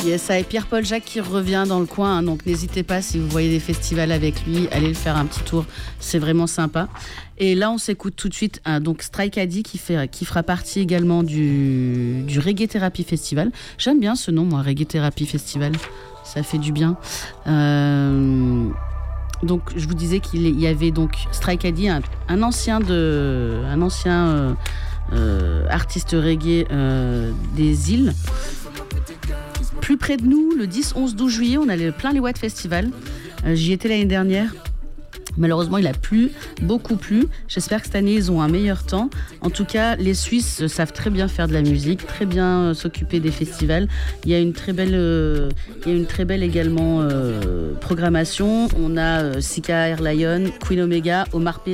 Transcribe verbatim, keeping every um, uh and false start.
Yes, ça et Pierre-Paul Jacques qui revient dans le coin, hein, donc n'hésitez pas si vous voyez des festivals avec lui, allez le faire un petit tour, c'est vraiment sympa. Et là on s'écoute tout de suite hein, donc Strike Addy qui, fait, qui fera partie également du, du Reggae Therapy Festival. J'aime bien ce nom moi, Reggae Therapy Festival, ça fait du bien. Euh, donc je vous disais qu'il y avait donc Strike Addy, un, un ancien, de, un ancien euh, euh, artiste reggae euh, des îles. Plus près de nous, le dix, onze, douze juillet, on a le plein les Watts Festival. Euh, j'y étais l'année dernière. Malheureusement, il a plu, beaucoup plu. J'espère que cette année, ils ont un meilleur temps. En tout cas, les Suisses savent très bien faire de la musique, très bien euh, s'occuper des festivals. Il y a une très belle, euh, il y a une très belle également euh, programmation. On a euh, Sika Air Lion, Queen Omega, Omar P.